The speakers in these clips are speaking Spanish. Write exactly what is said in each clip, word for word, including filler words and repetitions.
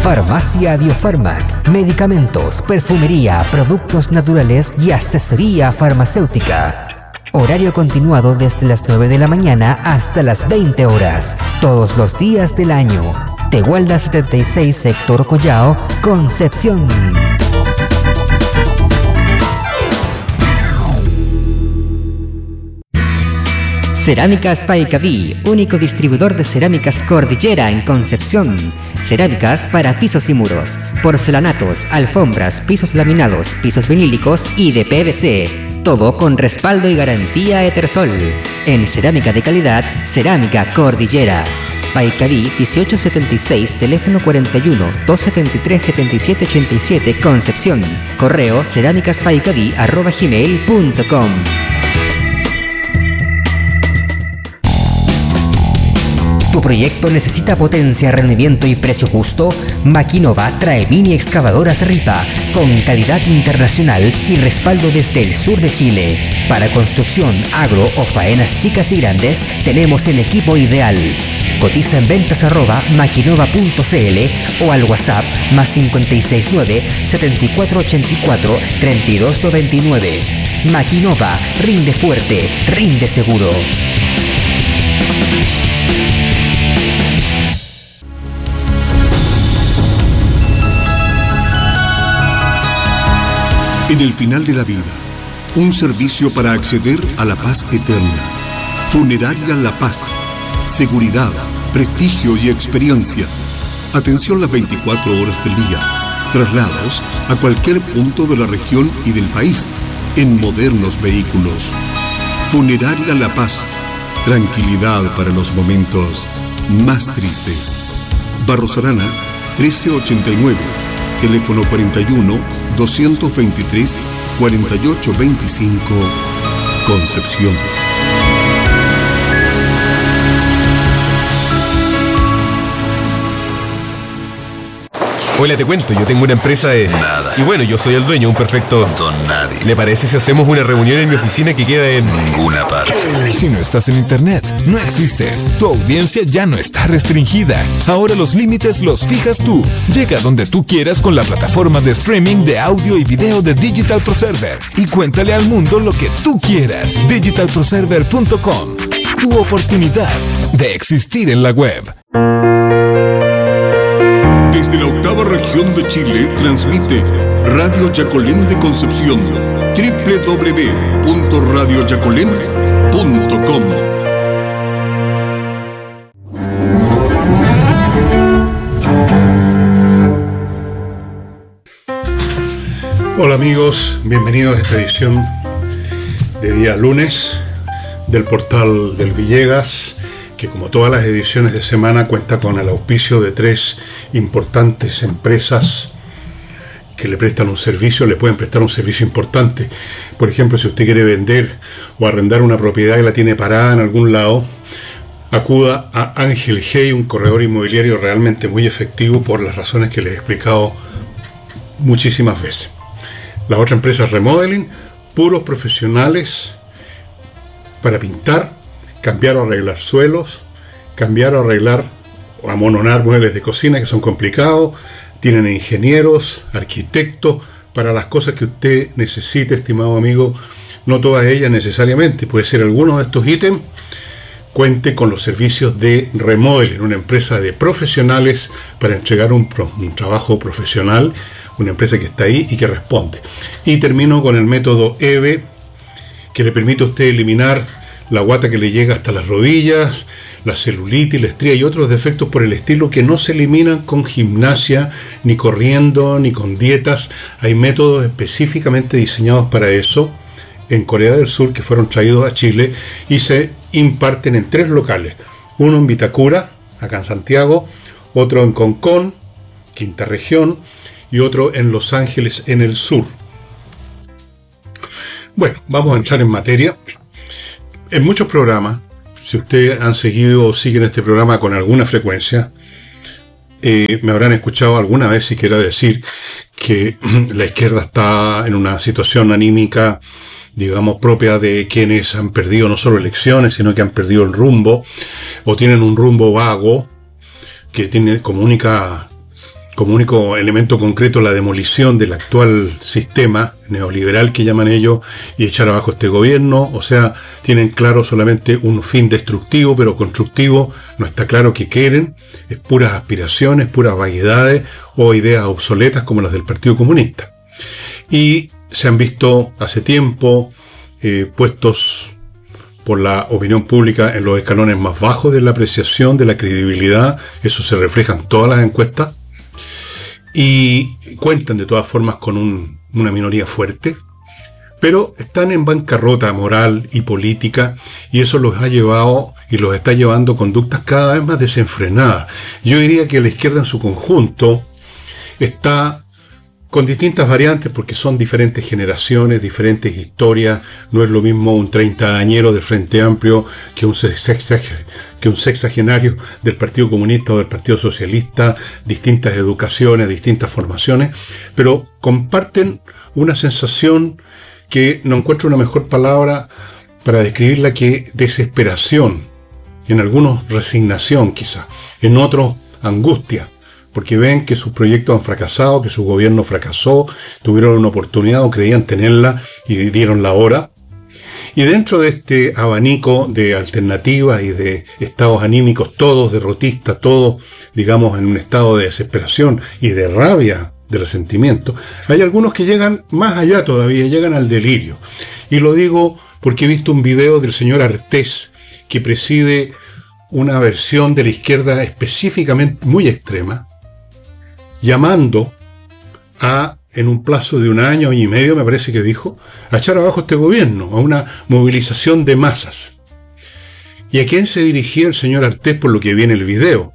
Farmacia Biofarmac, medicamentos, perfumería, productos naturales y asesoría farmacéutica. Horario continuado desde las nueve de la mañana hasta las veinte horas, todos los días del año. Tegualda setenta y seis, sector Collao, Concepción. Cerámicas Paicaví, único distribuidor de cerámicas Cordillera en Concepción. Cerámicas para pisos y muros, porcelanatos, alfombras, pisos laminados, pisos vinílicos y de P V C. Todo con respaldo y garantía Etersol. En cerámica de calidad, Cerámica Cordillera. Paicaví dieciocho setenta y seis, teléfono cuarenta y uno, doscientos setenta y tres, setenta y siete ochenta y siete, Concepción. Correo cerámicaspaicaví arroba gmail punto com. ¿Tu proyecto necesita potencia, rendimiento y precio justo? Maquinova trae mini excavadoras Ripa con calidad internacional y respaldo desde el sur de Chile. Para construcción, agro o faenas chicas y grandes, tenemos el equipo ideal. Cotiza en ventas arroba maquinova punto cl o al WhatsApp más cinco seis nueve, setenta y cuatro ochenta y cuatro, treinta y dos noventa y nueve. Maquinova, rinde fuerte, rinde seguro. En el final de la vida, un servicio para acceder a la paz eterna. Funeraria La Paz. Seguridad, prestigio y experiencia. Atención las veinticuatro horas del día. Traslados a cualquier punto de la región y del país en modernos vehículos. Funeraria La Paz. Tranquilidad para los momentos más tristes. Barros Arana, trece ochenta y nueve. Teléfono cuarenta y uno, doscientos veintitrés, cuarenta y ocho veinticinco, Concepción. Hola, te cuento, yo tengo una empresa de... Nada. Y bueno, yo soy el dueño, un perfecto... Don nadie. ¿Le parece si hacemos una reunión en mi oficina que queda en... Ninguna parte. Si no estás en internet, no existes. Tu audiencia ya no está restringida. Ahora los límites los fijas tú. Llega donde tú quieras con la plataforma de streaming de audio y video de Digital Pro Server. Y cuéntale al mundo lo que tú quieras. digital pro server punto com. Tu oportunidad de existir en la web. Desde la octava región de Chile transmite Radio Yacolén de Concepción, doble u doble u doble u punto radio yacolén punto com. Hola amigos, bienvenidos a esta edición de día lunes del portal del Villegas, que como todas las ediciones de semana cuenta con el auspicio de tres importantes empresas que le prestan un servicio, le pueden prestar un servicio importante. Por ejemplo, si usted quiere vender o arrendar una propiedad y la tiene parada en algún lado, acuda a Ángel Hey, un corredor inmobiliario realmente muy efectivo por las razones que les he explicado muchísimas veces. La otra empresa es Remodeling, puros profesionales para pintar, cambiar o arreglar suelos, cambiar o arreglar o amononar muebles de cocina que son complicados. Tienen ingenieros, arquitectos, para las cosas que usted necesite, estimado amigo. No todas ellas necesariamente, puede ser alguno de estos ítems. Cuente con los servicios de Remodeling, una empresa de profesionales para entregar un, pro, un trabajo profesional, una empresa que está ahí y que responde. Y termino con el método E V E, que le permite a usted eliminar la guata que le llega hasta las rodillas, la celulitis, la estría y otros defectos por el estilo que no se eliminan con gimnasia, ni corriendo, ni con dietas. Hay métodos específicamente diseñados para eso en Corea del Sur que fueron traídos a Chile y se imparten en tres locales. Uno en Vitacura, acá en Santiago, otro en Concón, quinta región, y otro en Los Ángeles, en el sur. Bueno, vamos a entrar en materia. En muchos programas, si ustedes han seguido o siguen este programa con alguna frecuencia, eh, me habrán escuchado alguna vez siquiera decir que la izquierda está en una situación anímica, digamos, propia de quienes han perdido no solo elecciones, sino que han perdido el rumbo, o tienen un rumbo vago, que tiene como única como único elemento concreto la demolición del actual sistema neoliberal que llaman ellos y echar abajo este gobierno. O sea, tienen claro solamente un fin destructivo, pero constructivo no está claro qué quieren. Es puras aspiraciones, puras vaguedades o ideas obsoletas como las del Partido Comunista. Y se han visto hace tiempo eh, puestos por la opinión pública en los escalones más bajos de la apreciación, de la credibilidad. Eso se refleja en todas las encuestas. Y cuentan de todas formas con un, una minoría fuerte, pero están en bancarrota moral y política, y eso los ha llevado y los está llevando conductas cada vez más desenfrenadas. Yo diría que la izquierda en su conjunto está con distintas variantes, porque son diferentes generaciones, diferentes historias. No es lo mismo un treintañero del Frente Amplio que un, sexag- que un sexagenario del Partido Comunista o del Partido Socialista, distintas educaciones, distintas formaciones, pero comparten una sensación que no encuentro una mejor palabra para describirla que desesperación, en algunos resignación quizá, en otros angustia, porque ven que sus proyectos han fracasado, que su gobierno fracasó, tuvieron una oportunidad o creían tenerla y dieron la hora. Y dentro de este abanico de alternativas y de estados anímicos, todos derrotistas, todos, digamos, en un estado de desesperación y de rabia, de resentimiento, hay algunos que llegan más allá todavía, llegan al delirio. Y lo digo porque he visto un video del señor Artés, que preside una versión de la izquierda específicamente muy extrema, llamando a, en un plazo de un año, año y medio, me parece que dijo, a echar abajo este gobierno, a una movilización de masas. ¿Y a quién se dirigía el señor Artés por lo que viene el video?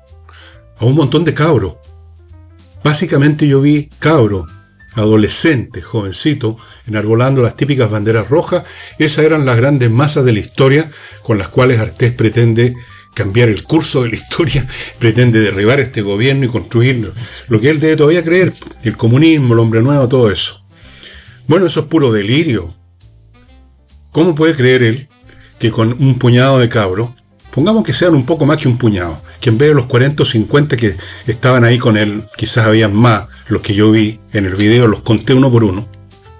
A un montón de cabros. Básicamente yo vi cabros, adolescentes, jovencitos, enarbolando las típicas banderas rojas. Esas eran las grandes masas de la historia con las cuales Artés pretende cambiar el curso de la historia, pretende derribar este gobierno y construir lo que él debe todavía creer, el comunismo, el hombre nuevo, todo eso. Bueno, eso es puro delirio. ¿Cómo puede creer él que con un puñado de cabros, pongamos que sean un poco más que un puñado, que en vez de los cuarenta o cincuenta que estaban ahí con él, quizás habían más, los que yo vi en el video, los conté uno por uno,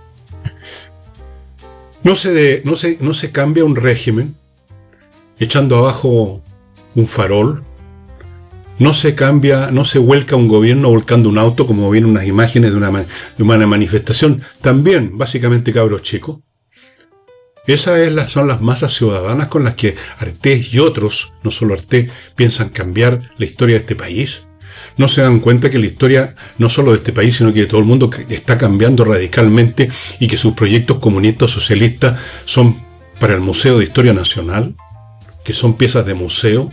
no se, de, no se, no se cambia un régimen echando abajo un farol, no se cambia, no se vuelca un gobierno volcando un auto, como vienen unas imágenes de una, de una manifestación, también básicamente cabros chicos. Esas es la, son las masas ciudadanas con las que Artés y otros, no solo Artés, piensan cambiar la historia de este país. No se dan cuenta que la historia, no solo de este país, sino que de todo el mundo, está cambiando radicalmente y que sus proyectos comunistas socialistas son para el Museo de Historia Nacional, que son piezas de museo,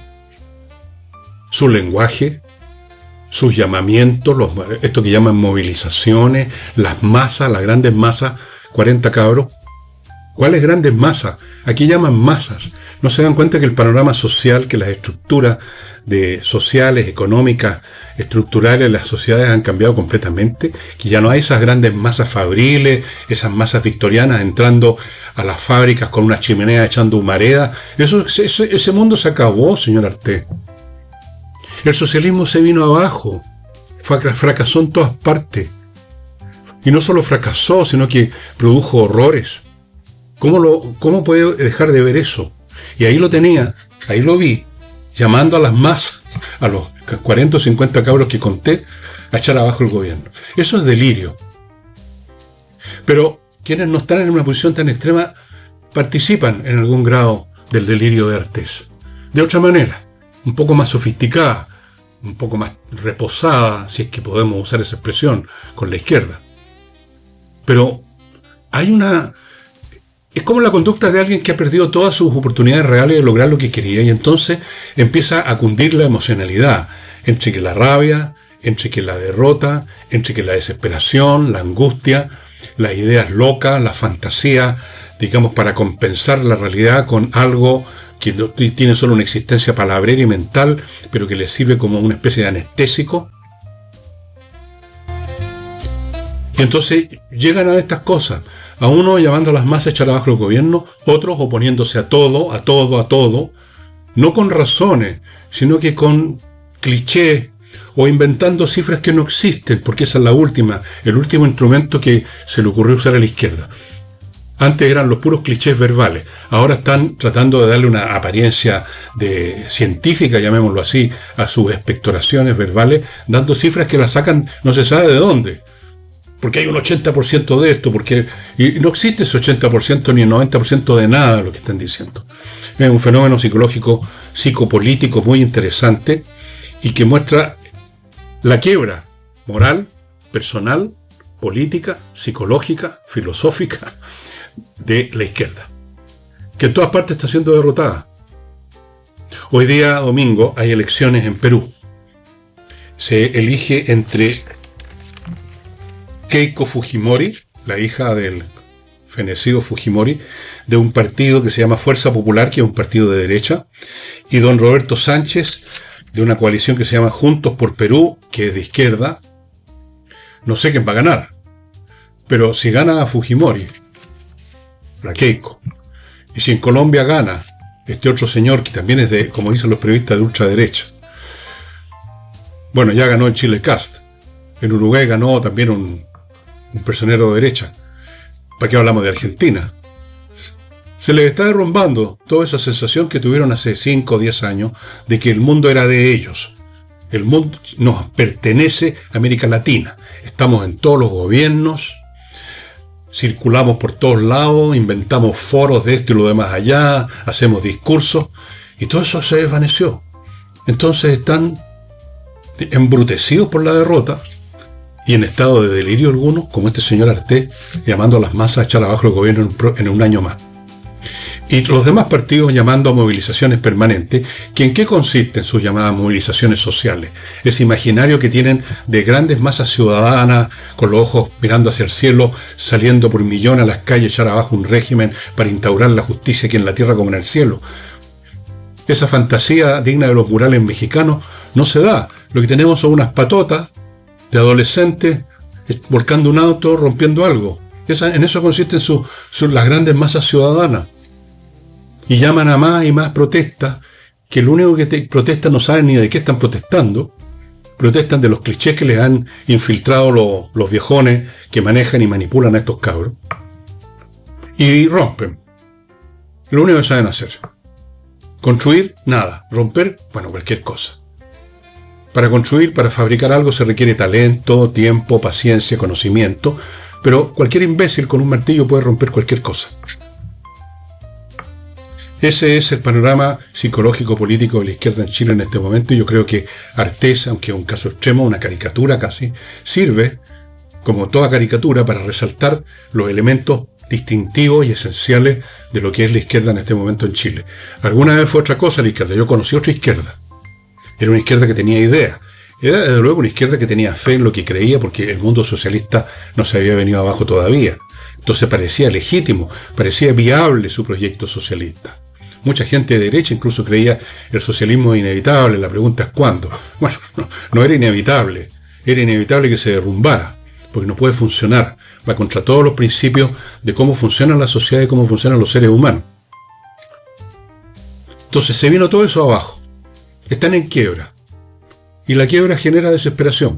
su lenguaje, sus llamamientos, los, esto que llaman movilizaciones, las masas, las grandes masas, cuarenta cabros. ¿Cuáles grandes masas? Aquí llaman masas. ¿No se dan cuenta que el panorama social, que las estructuras de sociales, económicas, estructurales de las sociedades han cambiado completamente? Que ya no hay esas grandes masas fabriles, esas masas victorianas entrando a las fábricas con una chimenea echando humareda. Eso, ese, ese mundo se acabó, señor Artés. El socialismo se vino abajo, fracasó en todas partes. Y no solo fracasó, sino que produjo horrores. ¿Cómo, lo, ¿Cómo puede dejar de ver eso? Y ahí lo tenía, ahí lo vi, llamando a las masas, a los cuarenta o cincuenta cabros que conté, a echar abajo el gobierno. Eso es delirio. Pero quienes no están en una posición tan extrema participan en algún grado del delirio de Artés. De otra manera, un poco más sofisticada, un poco más reposada, si es que podemos usar esa expresión, con la izquierda. Pero hay una... Es como la conducta de alguien que ha perdido todas sus oportunidades reales de lograr lo que quería, y entonces empieza a cundir la emocionalidad, entre que la rabia, entre que la derrota, entre que la desesperación, la angustia, las ideas locas, la fantasía, digamos, para compensar la realidad con algo que tiene solo una existencia palabrera y mental, pero que le sirve como una especie de anestésico. Y entonces llegan a estas cosas, a uno llamando a las masas a echar abajo el gobierno, otros oponiéndose a todo, a todo, a todo, no con razones, sino que con clichés o inventando cifras que no existen, porque esa es la última, el último instrumento que se le ocurrió usar a la izquierda. Antes eran los puros clichés verbales, ahora están tratando de darle una apariencia de científica, llamémoslo así, a sus expectoraciones verbales, dando cifras que las sacan no se sabe de dónde. Porque hay un ochenta por ciento de esto, porque y no existe ese ochenta por ciento ni el noventa por ciento de nada de lo que están diciendo. Es un fenómeno psicológico, psicopolítico muy interesante y que muestra la quiebra moral, personal, política, psicológica, filosófica de la izquierda, que en todas partes está siendo derrotada. Hoy día, domingo, hay elecciones en Perú. Se elige entre Keiko Fujimori, la hija del fenecido Fujimori, de un partido que se llama Fuerza Popular, que es un partido de derecha, y don Roberto Sánchez, de una coalición que se llama Juntos por Perú, que es de izquierda. No sé quién va a ganar, pero si gana Fujimori, la Keiko, y si en Colombia gana este otro señor que también es de, como dicen los periodistas, de ultraderecha. Bueno, ya ganó en Chile Kast. En Uruguay ganó también un, un personero de derecha. ¿Para qué hablamos de Argentina? Se les está derrumbando toda esa sensación que tuvieron hace cinco o diez años de que el mundo era de ellos. El mundo nos pertenece a América Latina. Estamos en todos los gobiernos, circulamos por todos lados, inventamos foros de esto y lo demás allá, hacemos discursos, y todo eso se desvaneció. Entonces están embrutecidos por la derrota y en estado de delirio algunos, como este señor Artés, llamando a las masas a echar abajo el gobierno en un, pro, en un año más. Y los demás partidos llamando a movilizaciones permanentes, que en qué consisten sus llamadas movilizaciones sociales. Ese imaginario que tienen de grandes masas ciudadanas, con los ojos mirando hacia el cielo, saliendo por millones a las calles, echar abajo un régimen para instaurar la justicia aquí en la tierra como en el cielo. Esa fantasía digna de los murales mexicanos no se da. Lo que tenemos son unas patotas de adolescentes volcando un auto, rompiendo algo. Esa, en eso consisten su, su, las grandes masas ciudadanas. Y llaman a más y más protestas, que lo único que te protestan no saben ni de qué están protestando. Protestan de los clichés que les han infiltrado los, los viejones que manejan y manipulan a estos cabros. Y rompen. Lo único que saben hacer. Construir, nada. Romper, bueno, cualquier cosa. Para construir, para fabricar algo se requiere talento, tiempo, paciencia, conocimiento, pero cualquier imbécil con un martillo puede romper cualquier cosa. Ese es el panorama psicológico-político de la izquierda en Chile en este momento, y yo creo que Artés, aunque es un caso extremo, una caricatura casi, sirve, como toda caricatura, para resaltar los elementos distintivos y esenciales de lo que es la izquierda en este momento en Chile. Alguna vez fue otra cosa la izquierda, yo conocí otra izquierda. Era una izquierda que tenía ideas. Era desde luego una izquierda que tenía fe en lo que creía, porque el mundo socialista no se había venido abajo todavía. Entonces parecía legítimo, parecía viable su proyecto socialista. Mucha gente de derecha incluso creía el socialismo inevitable. La pregunta es ¿cuándo? Bueno, no, no era inevitable. Era inevitable que se derrumbara, porque no puede funcionar. Va contra todos los principios de cómo funciona la sociedad y cómo funcionan los seres humanos. Entonces se vino todo eso abajo. Están en quiebra. Y la quiebra genera desesperación.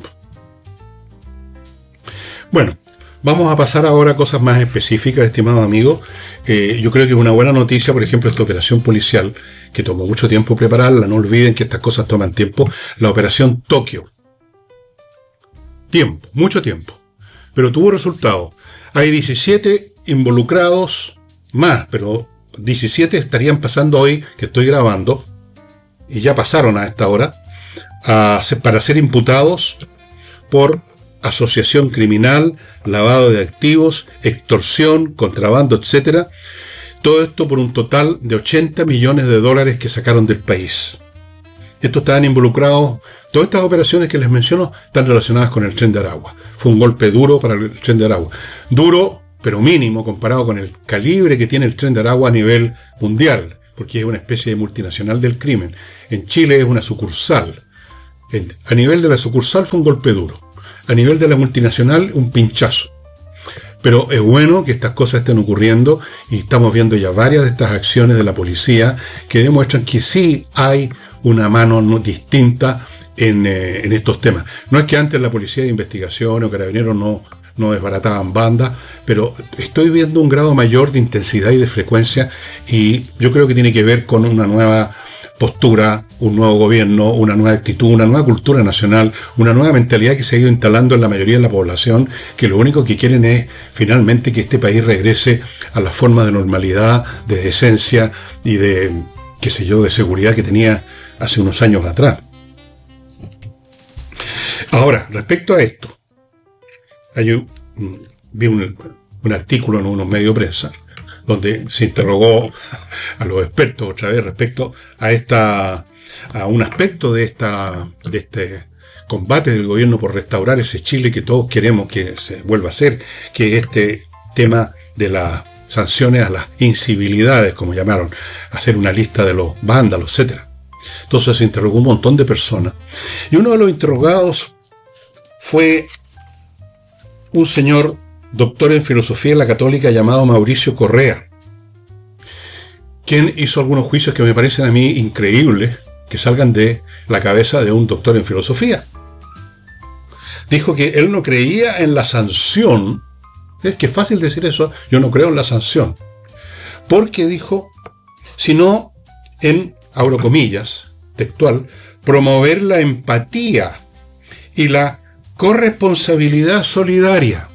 Bueno, vamos a pasar ahora a cosas más específicas, estimados amigos. Eh, yo creo que es una buena noticia, por ejemplo, esta operación policial, que tomó mucho tiempo prepararla. No olviden que estas cosas toman tiempo. La operación Tokio. Tiempo, mucho tiempo. Pero tuvo resultado. Hay diecisiete involucrados más, pero diecisiete estarían pasando hoy, que estoy grabando, y ya pasaron a esta hora, a, para ser imputados por asociación criminal, lavado de activos, extorsión, contrabando, etcétera. Todo esto por un total de ochenta millones de dólares que sacaron del país. Estos estaban involucrados, todas estas operaciones que les menciono están relacionadas con el Tren de Aragua. Fue un golpe duro para el Tren de Aragua. Duro, pero mínimo, comparado con el calibre que tiene el Tren de Aragua a nivel mundial, porque es una especie de multinacional del crimen. En Chile es una sucursal. En, a nivel de la sucursal fue un golpe duro. A nivel de la multinacional, un pinchazo. Pero es bueno que estas cosas estén ocurriendo y estamos viendo ya varias de estas acciones de la policía que demuestran que sí hay una mano no distinta en, eh, en estos temas. No es que antes la policía de investigación o carabineros no, no desbarataban bandas, pero estoy viendo un grado mayor de intensidad y de frecuencia, y yo creo que tiene que ver con una nueva postura, un nuevo gobierno, una nueva actitud, una nueva cultura nacional, una nueva mentalidad que se ha ido instalando en la mayoría de la población, que lo único que quieren es finalmente que este país regrese a la forma de normalidad, de decencia y de, qué sé yo, de seguridad que tenía hace unos años atrás. Ahora, respecto a esto, hay un, vi un, un artículo en unos medios de prensa donde se interrogó a los expertos otra vez respecto a esta a un aspecto de esta de este combate del gobierno por restaurar ese Chile que todos queremos que se vuelva a hacer, que es este tema de las sanciones a las incivilidades, como llamaron, hacer una lista de los vándalos, etcétera. Entonces se interrogó un montón de personas, y uno de los interrogados fue un señor doctor en filosofía en la Católica llamado Mauricio Correa, quien hizo algunos juicios que me parecen a mí increíbles que salgan de la cabeza de un doctor en filosofía. Dijo que él no creía en la sanción. Es que es fácil decir eso, yo no creo en la sanción, porque dijo, sino en, abro comillas, textual, promover la empatía y la corresponsabilidad solidaria.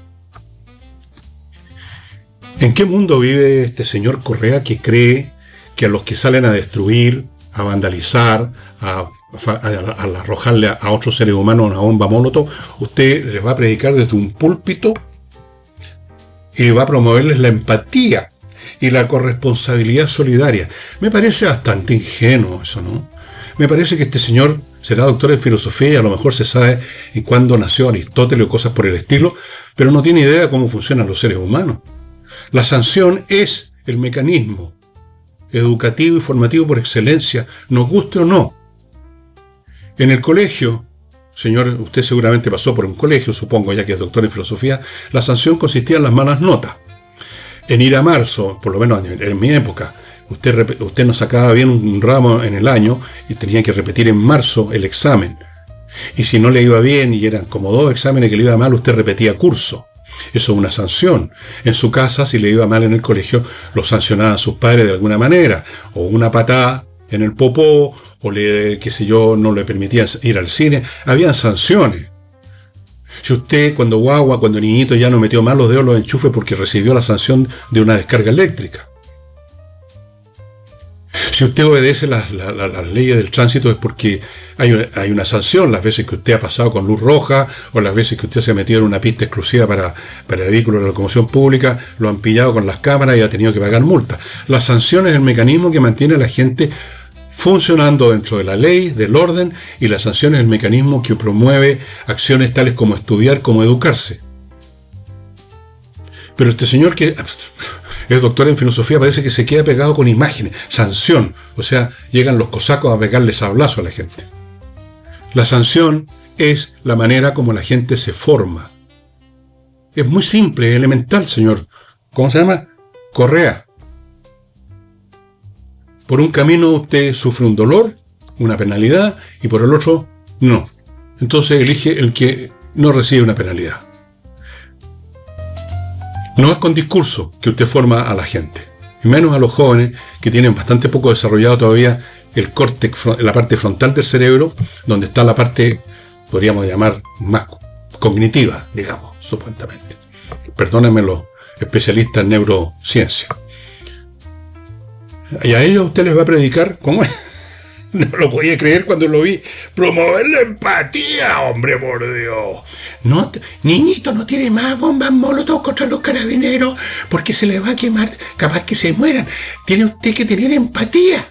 ¿En qué mundo vive este señor Correa que cree que a los que salen a destruir, a vandalizar, a, a, a, a arrojarle a, a otros seres humanos una bomba molotov, usted les va a predicar desde un púlpito y va a promoverles la empatía y la corresponsabilidad solidaria? Me parece bastante ingenuo eso, ¿no? Me parece que este señor será doctor en filosofía y a lo mejor se sabe en cuándo nació Aristóteles o cosas por el estilo, pero no tiene idea de cómo funcionan los seres humanos. La sanción es el mecanismo educativo y formativo por excelencia, nos guste o no. En el colegio, señor, usted seguramente pasó por un colegio, supongo, ya que es doctor en filosofía, la sanción consistía en las malas notas. En ir a marzo, por lo menos en mi época, usted, usted no sacaba bien un ramo en el año y tenía que repetir en marzo el examen. Y si no le iba bien y eran como dos exámenes que le iba mal, usted repetía curso. Eso es una sanción. En su casa, si le iba mal en el colegio, lo sancionaban sus padres de alguna manera, o una patada en el popó, o le, qué sé yo, no le permitían ir al cine. Habían sanciones. Si usted, cuando guagua, cuando niñito, ya no metió mal los dedos en los enchufes porque recibió la sanción de una descarga eléctrica. Si usted obedece las, las, las leyes del tránsito es porque hay una, hay una sanción, las veces que usted ha pasado con luz roja o las veces que usted se ha metido en una pista exclusiva para, para vehículos de locomoción pública, lo han pillado con las cámaras y ha tenido que pagar multa. La sanción es el mecanismo que mantiene a la gente funcionando dentro de la ley, del orden, y la sanción es el mecanismo que promueve acciones tales como estudiar, como educarse. Pero este señor que es doctor en filosofía parece que se queda pegado con imágenes, sanción, o sea, llegan los cosacos a pegarle sablazo a la gente. La sanción es la manera como la gente se forma. Es muy simple, elemental, señor. ¿Cómo se llama? Correa. Por un camino usted sufre un dolor, una penalidad, y por el otro, no. Entonces elige el que no recibe una penalidad. No es con discurso que usted forma a la gente, y menos a los jóvenes que tienen bastante poco desarrollado todavía el córtex, la parte frontal del cerebro, donde está la parte, podríamos llamar, más cognitiva, digamos, supuestamente. Perdónenme los especialistas en neurociencia. Y a ellos usted les va a predicar, ¿cómo es? No lo podía creer cuando lo vi. Promover la empatía, hombre, por Dios. No, niñito, no tiene más bombas molotov contra los carabineros porque se le va a quemar, capaz que se mueran. Tiene usted que tener empatía.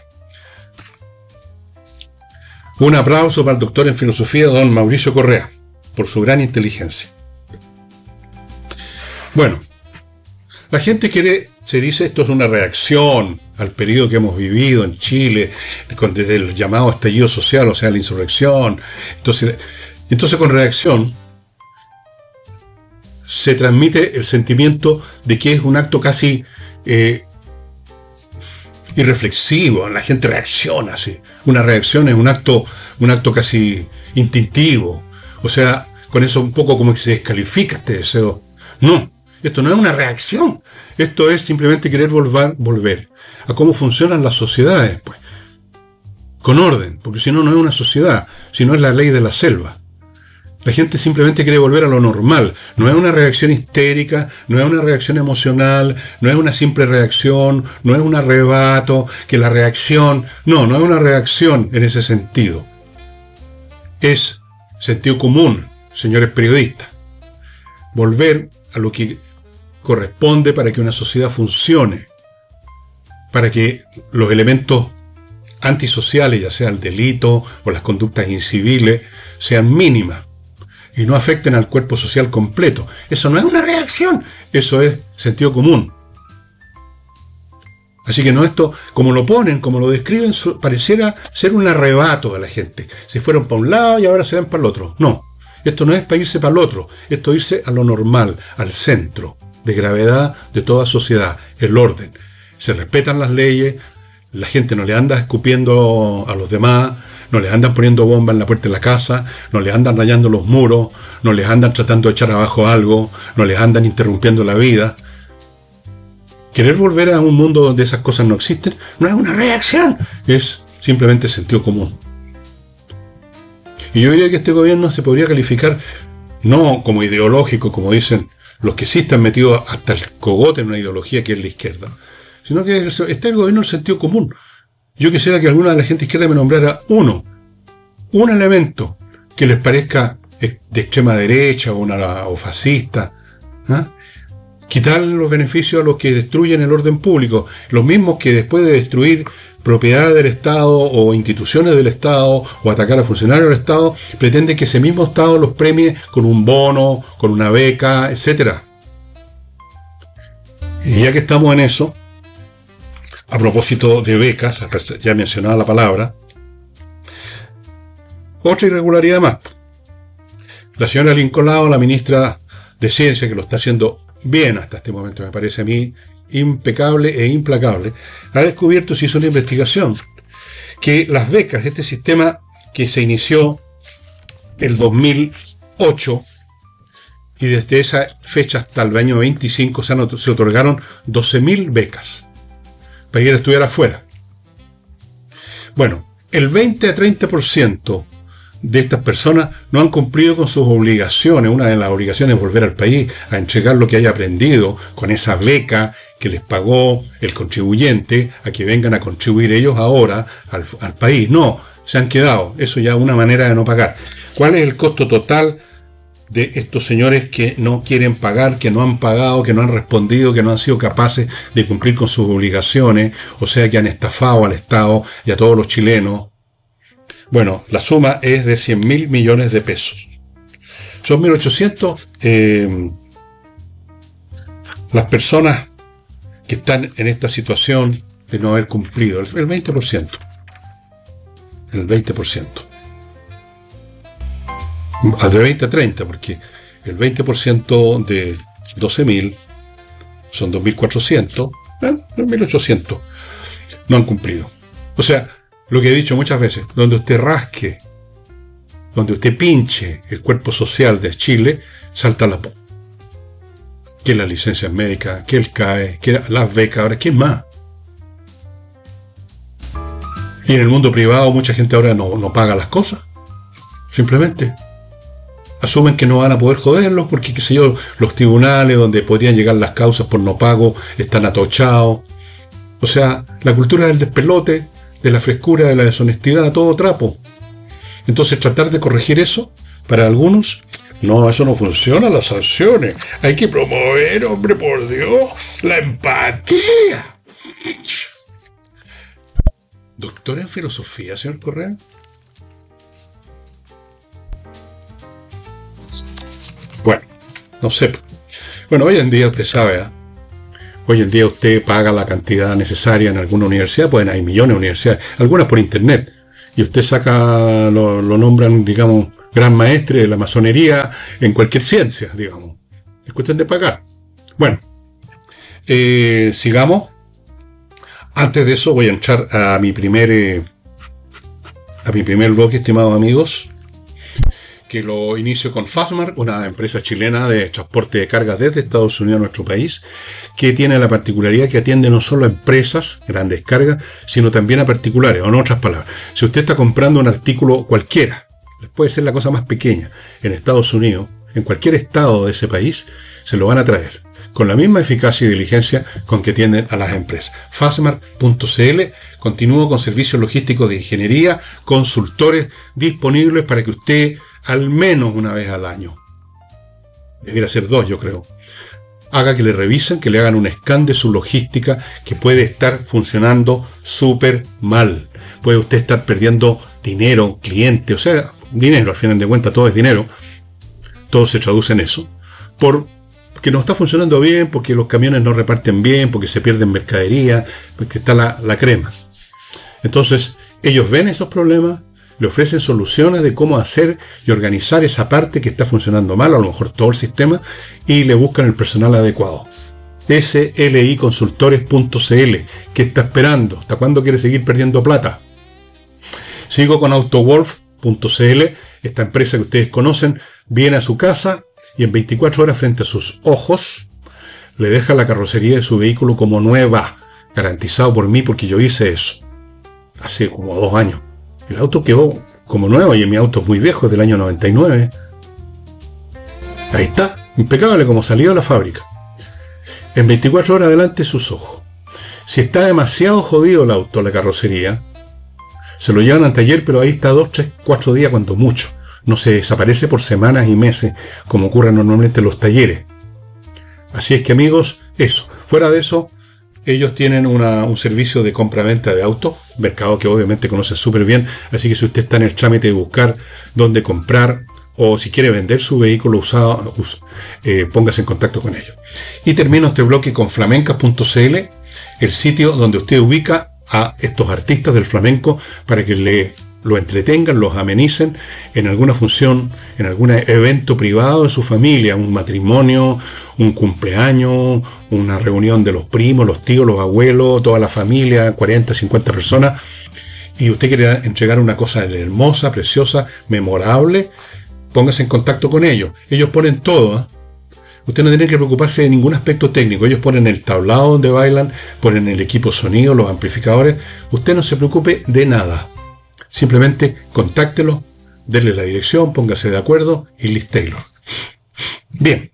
Un aplauso para el doctor en filosofía, don Mauricio Correa, por su gran inteligencia. Bueno, la gente quiere, se dice, esto es una reacción al periodo que hemos vivido en Chile, desde el llamado estallido social, o sea, la insurrección. Entonces, entonces con reacción se transmite el sentimiento de que es un acto casi, eh, irreflexivo, la gente reacciona así. Una reacción es un acto, un acto casi instintivo. O sea, con eso un poco como que se descalifica este deseo. No, esto no es una reacción. Esto es simplemente querer volver, volver a cómo funcionan las sociedades, pues. Con orden, porque si no, no es una sociedad, sino es la ley de la selva. La gente simplemente quiere volver a lo normal. No es una reacción histérica, no es una reacción emocional, no es una simple reacción, no es un arrebato, que la reacción... No, no es una reacción en ese sentido. Es sentido común, señores periodistas. Volver a lo que corresponde para que una sociedad funcione, para que los elementos antisociales, ya sea el delito o las conductas inciviles, sean mínimas y no afecten al cuerpo social completo. Eso no es una reacción, eso es sentido común. Así que no, esto, como lo ponen, como lo describen, pareciera ser un arrebato de la gente. Se fueron para un lado y ahora se van para el otro. No, esto no es para irse para el otro, esto es irse a lo normal, al centro de gravedad de toda sociedad, el orden. Se respetan las leyes, la gente no le anda escupiendo a los demás, no les andan poniendo bombas en la puerta de la casa, no les andan rayando los muros, no les andan tratando de echar abajo algo, no les andan interrumpiendo la vida. Querer volver a un mundo donde esas cosas no existen no es una reacción, es simplemente sentido común. Y yo diría que este gobierno se podría calificar no como ideológico, como dicen los que sí están metidos hasta el cogote en una ideología que es la izquierda, sino que está el gobierno del sentido común. Yo quisiera que alguna de la gente izquierda me nombrara uno, un elemento que les parezca de extrema derecha o, una, o fascista. ¿Ah? Quitar los beneficios a los que destruyen el orden público, los mismos que después de destruir propiedades del Estado o instituciones del Estado o atacar a funcionarios del Estado, pretenden que ese mismo Estado los premie con un bono, con una beca, etcétera. Y ya que estamos en eso, a propósito de becas, ya mencionaba la palabra, otra irregularidad más. La señora Lincoln Lao, la ministra de Ciencia, que lo está haciendo bien hasta este momento, me parece a mí impecable e implacable, ha descubierto, se hizo una investigación, que las becas, este sistema que se inició el dos mil ocho, y desde esa fecha hasta el año veinticinco se, han, se otorgaron doce mil becas para ir a estudiar afuera. Bueno, el veinte a treinta por ciento de estas personas no han cumplido con sus obligaciones. Una de las obligaciones es volver al país a entregar lo que haya aprendido con esa beca que les pagó el contribuyente, a que vengan a contribuir ellos ahora al, al país. No, se han quedado. Eso ya es una manera de no pagar. ¿Cuál es el costo total de estos señores que no quieren pagar, que no han pagado, que no han respondido, que no han sido capaces de cumplir con sus obligaciones, o sea, que han estafado al Estado y a todos los chilenos? Bueno, la suma es de cien mil millones de pesos. Son mil ochocientos eh, las personas que están en esta situación de no haber cumplido, el veinte por ciento. El veinte por ciento. De veinte a treinta, porque el veinte por ciento de doce mil son dos mil cuatrocientos, ¿eh? dos mil ochocientos no han cumplido. O sea, lo que he dicho muchas veces, donde usted rasque, donde usted pinche el cuerpo social de Chile, salta la po. Que las licencias médicas, que el C A E, que las becas, ahora, ¿qué más? Y en el mundo privado mucha gente ahora no, no paga las cosas. Simplemente asumen que no van a poder joderlos porque, qué sé yo, los tribunales donde podrían llegar las causas por no pago están atochados. O sea, la cultura del despelote, de la frescura, de la deshonestidad, a todo trapo. Entonces, tratar de corregir eso, para algunos, no, eso no funciona, las sanciones. Hay que promover, hombre, por Dios, la empatía. Doctor en filosofía, señor Correa. Bueno, no sé. Bueno, hoy en día usted sabe, ¿eh? Hoy en día usted paga la cantidad necesaria en alguna universidad, pues hay millones de universidades, algunas por internet, y usted saca, lo, lo nombran, digamos, gran maestre de la masonería en cualquier ciencia, digamos. Es cuestión de pagar. Bueno, eh, sigamos. Antes de eso voy a entrar a mi primer eh, a mi primer bloque, estimados amigos, que lo inicio con Fastmark, una empresa chilena de transporte de carga desde Estados Unidos a nuestro país, que tiene la particularidad que atiende no solo a empresas, grandes cargas, sino también a particulares, o en otras palabras. Si usted está comprando un artículo cualquiera, puede ser la cosa más pequeña, en Estados Unidos, en cualquier estado de ese país, se lo van a traer, con la misma eficacia y diligencia con que atienden a las empresas. Fastmark punto c l continúa con servicios logísticos de ingeniería, consultores disponibles para que usted, al menos una vez al año, debiera ser dos, yo creo, haga que le revisen, que le hagan un scan de su logística, que puede estar funcionando súper mal. Puede usted estar perdiendo dinero, cliente, o sea, dinero, al final de cuentas todo es dinero, todo se traduce en eso, porque no está funcionando bien, porque los camiones no reparten bien, porque se pierden mercadería, porque está la, la crema. Entonces, ellos ven esos problemas, le ofrecen soluciones de cómo hacer y organizar esa parte que está funcionando mal, a lo mejor todo el sistema, y le buscan el personal adecuado. S L I consultores punto c l. ¿Qué está esperando? ¿Hasta cuándo quiere seguir perdiendo plata? Sigo con Autowolf punto c l. Esta empresa que ustedes conocen viene a su casa y en veinticuatro horas frente a sus ojos le deja la carrocería de su vehículo como nueva, garantizado por mí, porque yo hice eso hace como dos años. El auto quedó como nuevo y mi auto es muy viejo, es del año noventa y nueve. Ahí está, impecable como salió de la fábrica. En veinticuatro horas adelante sus ojos. Si está demasiado jodido el auto, la carrocería, se lo llevan al taller, pero ahí está dos, tres, cuatro días cuando mucho. No se desaparece por semanas y meses como ocurre normalmente en los talleres. Así es que, amigos, eso. Fuera de eso, ellos tienen una, un servicio de compra-venta de autos, mercado que obviamente conocen súper bien, así que si usted está en el trámite de buscar dónde comprar o si quiere vender su vehículo usado, eh, póngase en contacto con ellos. Y termino este bloque con flamencas punto c l, el sitio donde usted ubica a estos artistas del flamenco para que le lo entretengan, los amenicen en alguna función, en algún evento privado de su familia, un matrimonio, un cumpleaños, una reunión de los primos, los tíos, los abuelos, toda la familia, cuarenta, cincuenta personas, y usted quiere entregar una cosa hermosa, preciosa, memorable, póngase en contacto con ellos. Ellos ponen todo, ¿eh? Usted no tiene que preocuparse de ningún aspecto técnico. Ellos ponen el tablado donde bailan, ponen el equipo sonido, los amplificadores. Usted no se preocupe de nada. Simplemente contáctelo, denle la dirección, póngase de acuerdo y listo. Bien.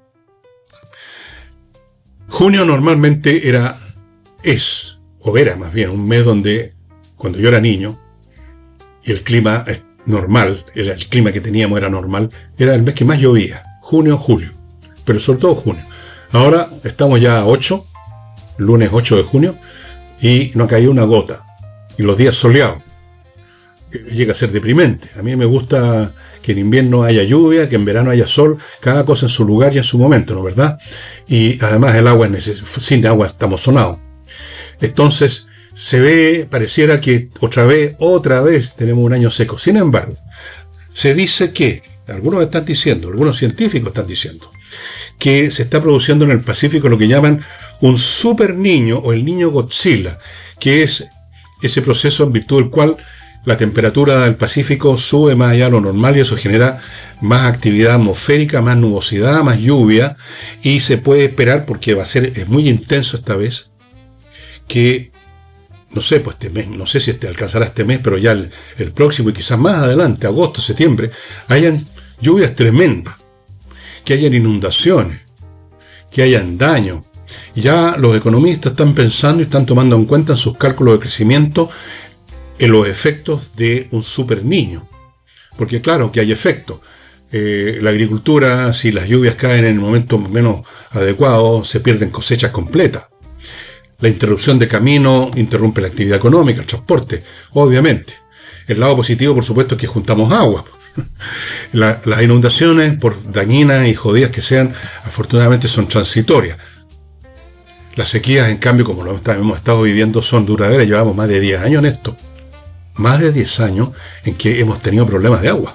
Junio normalmente era, es, o era más bien, un mes donde, cuando yo era niño, y el clima es normal, el, el clima que teníamos era normal, era el mes que más llovía, junio, julio, pero sobre todo junio. Ahora estamos ya a ocho, lunes ocho de junio, y no ha caído una gota, y los días soleados. Llega a ser deprimente. A mí me gusta que en invierno haya lluvia, que en verano haya sol, cada cosa en su lugar y en su momento, ¿no es verdad? Y además el agua es necesario, sin agua estamos sonados. Entonces, se ve, pareciera que otra vez, otra vez tenemos un año seco. Sin embargo, se dice que, algunos están diciendo, algunos científicos están diciendo, que se está produciendo en el Pacífico lo que llaman un super niño o el niño Godzilla, que es ese proceso en virtud del cual la temperatura del Pacífico sube más allá de lo normal y eso genera más actividad atmosférica, más nubosidad, más lluvia, y se puede esperar, porque va a ser, es muy intenso esta vez, que, no sé, pues este mes, no sé si este alcanzará este mes, pero ya el, el próximo y quizás más adelante, agosto, septiembre, hayan lluvias tremendas, que hayan inundaciones, que hayan daño. Ya los economistas están pensando y están tomando en cuenta en sus cálculos de crecimiento en los efectos de un super niño, porque claro que hay efectos. Eh, la agricultura, si las lluvias caen en el momento menos adecuado, se pierden cosechas completas. La interrupción de camino interrumpe la actividad económica, el transporte, obviamente. El lado positivo, por supuesto, es que juntamos agua. la, las inundaciones, por dañinas y jodidas que sean, afortunadamente son transitorias. Las sequías, en cambio, como lo hemos estado viviendo, son duraderas. Llevamos más de diez años en esto. Más de diez años en que hemos tenido problemas de agua.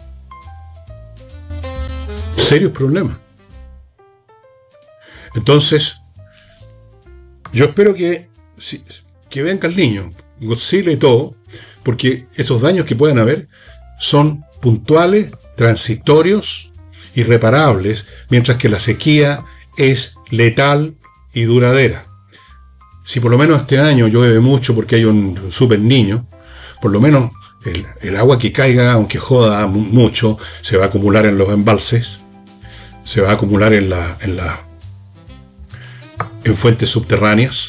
Serios problemas. Entonces, yo espero que, si, que venga el niño, Godzilla y todo, porque esos daños que puedan haber son puntuales, transitorios, irreparables, mientras que la sequía es letal y duradera. Si por lo menos este año llueve mucho porque hay un super niño, por lo menos el, el agua que caiga, aunque joda mucho, se va a acumular en los embalses, se va a acumular en la, en la, en fuentes subterráneas.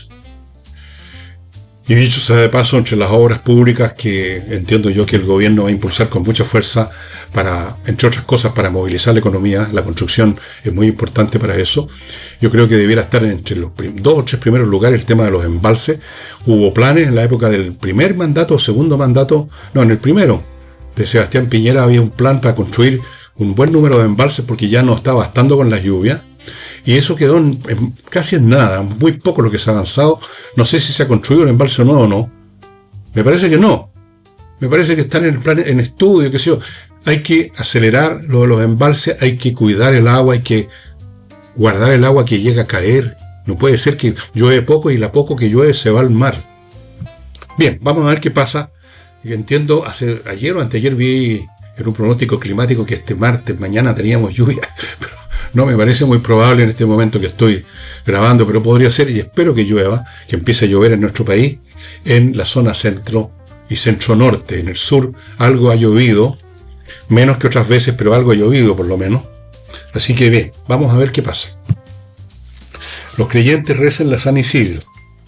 Y dicho sea de paso, entre las obras públicas que entiendo yo que el gobierno va a impulsar con mucha fuerza para, entre otras cosas, para movilizar la economía, la construcción es muy importante para eso. Yo creo que debiera estar entre los prim- dos o tres primeros lugares el tema de los embalses. Hubo planes en la época del primer mandato o segundo mandato, no, en el primero, de Sebastián Piñera había un plan para construir un buen número de embalses porque ya no estaba bastando con las lluvias. Y eso quedó en, en, casi en nada, muy poco lo que se ha avanzado. No sé si se ha construido un embalse o no o no. Me parece que no. Me parece que están en el plan, en estudio, qué sé yo. Hay que acelerar lo de los embalses, hay que cuidar el agua, hay que guardar el agua que llega a caer. No puede ser que llueve poco y la poco que llueve se va al mar. Bien, vamos a ver qué pasa. Entiendo, hace, ayer o anteayer vi en un pronóstico climático que este martes, mañana teníamos lluvia, pero no me parece muy probable en este momento que estoy grabando, pero podría ser, y espero que llueva, que empiece a llover en nuestro país, en la zona centro y centro-norte. En el sur algo ha llovido, menos que otras veces, pero algo ha llovido por lo menos. Así que bien, vamos a ver qué pasa. Los creyentes rezan la San Isidro.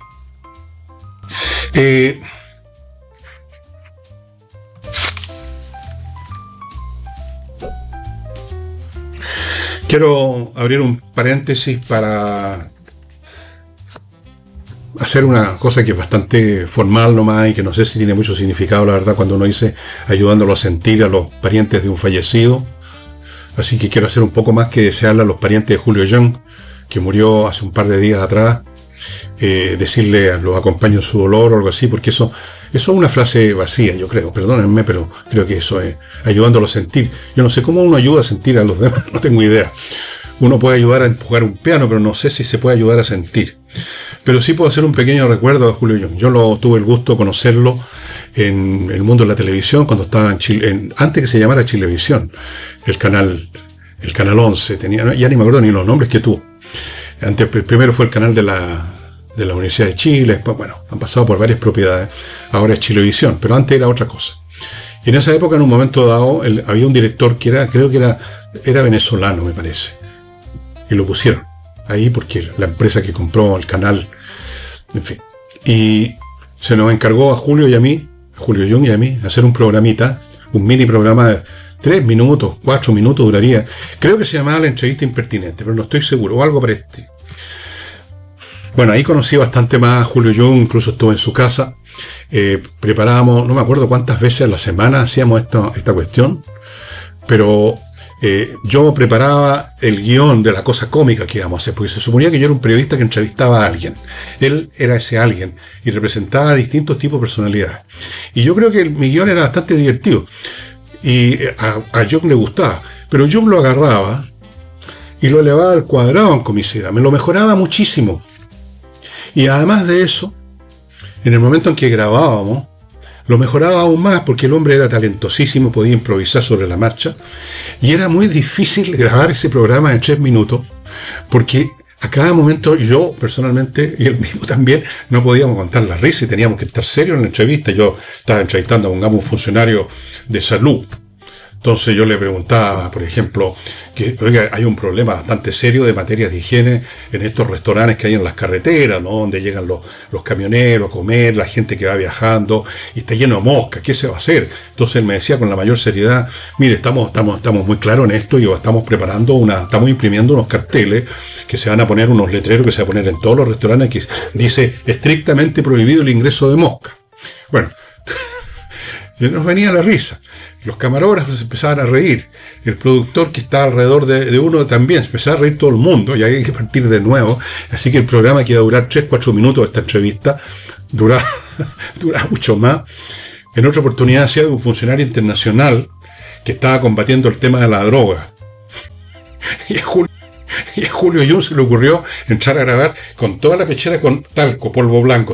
Eh... Quiero abrir un paréntesis para hacer una cosa que es bastante formal nomás y que no sé si tiene mucho significado, la verdad, cuando uno dice ayudándolo a sentir a los parientes de un fallecido. Así que quiero hacer un poco más que desearle a los parientes de Julio Young, que murió hace un par de días atrás, eh, decirle los acompaño en su dolor o algo así, porque eso, eso es una frase vacía, yo creo, perdónenme, pero creo que eso es ayudándolo a sentir. Yo no sé cómo uno ayuda a sentir a los demás, no tengo idea. Uno puede ayudar a empujar un piano, pero no sé si se puede ayudar a sentir. Pero sí puedo hacer un pequeño recuerdo a Julio Young. Yo lo tuve el gusto de conocerlo en el mundo de la televisión, cuando estaba en Chile, en, antes que se llamara Chilevisión, el canal, el canal once, tenía, ya ni me acuerdo ni los nombres que tuvo. Antes, primero fue el canal de la, de la Universidad de Chile, después, bueno, han pasado por varias propiedades, ahora es Chilevisión, pero antes era otra cosa. Y en esa época, en un momento dado, el, había un director que era, creo que era, era venezolano, me parece, y lo pusieron ahí porque la empresa que compró el canal, en fin, y se nos encargó a Julio y a mí, a Julio Young y a mí, hacer un programita, un mini programa de tres minutos, cuatro minutos duraría. Creo que se llamaba La Entrevista Impertinente, pero no estoy seguro, o algo para este. Bueno, ahí conocí bastante más a Julio Young, incluso estuve en su casa. Eh, preparábamos, no me acuerdo cuántas veces a la semana hacíamos esta, esta cuestión, pero eh, yo preparaba el guión de la cosa cómica que íbamos a hacer, porque se suponía que yo era un periodista que entrevistaba a alguien. Él era ese alguien y representaba distintos tipos de personalidades. Y yo creo que el, mi guión era bastante divertido. Y a, a Young le gustaba, pero Young lo agarraba y lo elevaba al cuadrado en comicidad, me lo mejoraba muchísimo. Y además de eso, en el momento en que grabábamos, lo mejoraba aún más porque el hombre era talentosísimo, podía improvisar sobre la marcha, y era muy difícil grabar ese programa en tres minutos, porque a cada momento yo, personalmente, y él mismo también, no podíamos contar la risa y teníamos que estar serios en la entrevista. Yo estaba entrevistando, pongamos, un funcionario de salud. Entonces yo le preguntaba, por ejemplo, que oiga, hay un problema bastante serio de materias de higiene en estos restaurantes que hay en las carreteras, ¿no? Donde llegan los, los camioneros a comer, la gente que va viajando, y está lleno de moscas, ¿qué se va a hacer? Entonces él me decía con la mayor seriedad, mire, estamos, estamos, estamos muy claros en esto y estamos preparando una, estamos imprimiendo unos carteles que se van a poner, unos letreros que se van a poner en todos los restaurantes que dice estrictamente prohibido el ingreso de moscas. Bueno, y nos venía la risa. Los camarógrafos empezaban a reír. El productor que estaba alrededor de, de uno también empezaba a reír todo el mundo. Y hay que partir de nuevo. Así que el programa que iba a durar tres, cuatro minutos, esta entrevista, duraba, duraba mucho más. En otra oportunidad hacía de un funcionario internacional que estaba combatiendo el tema de la droga. Y a Julio, y a Julio Young se le ocurrió entrar a grabar con toda la pechera con talco, polvo blanco.